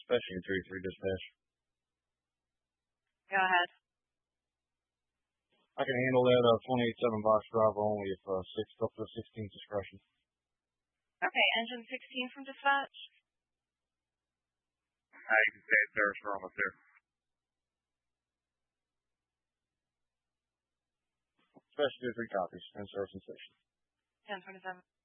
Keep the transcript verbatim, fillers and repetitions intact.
Specialty three three dispatch. Go ahead. I can handle that uh, twenty-eight seven box driver only if uh, six up to sixteen discretion. Okay, engine sixteen from dispatch. How you can say it, sir. We're almost there. Specialty three copies and service and station. ten twenty-seven.